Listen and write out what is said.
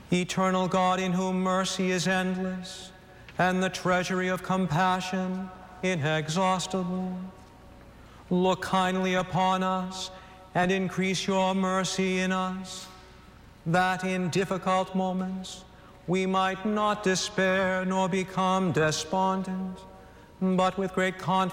Eternal God, in whom mercy is endless, and the treasury of compassion inexhaustible, look kindly upon us and increase your mercy in us, that in difficult moments we might not despair nor become despondent, but with great confidence